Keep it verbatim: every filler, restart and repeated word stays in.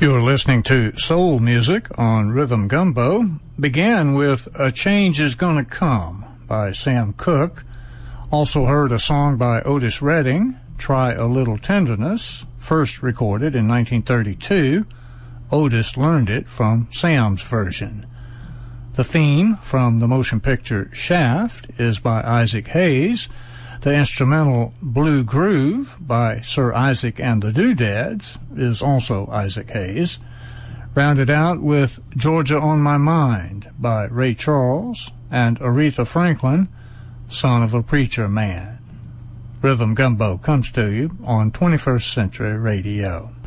You're listening to soul music on Rhythm Gumbo. Began with A Change Is Gonna Come by Sam Cooke. Also heard a song by Otis Redding, Try a Little Tenderness, first recorded in nineteen thirty-two. Otis learned it from Sam's version. The theme from the motion picture Shaft is by Isaac Hayes. The instrumental Blue Groove by Sir Isaac and the Doodads is also Isaac Hayes. Rounded out with Georgia on My Mind by Ray Charles and Aretha Franklin, Son of a Preacher Man. Rhythm Gumbo comes to you on twenty-first Century Radio.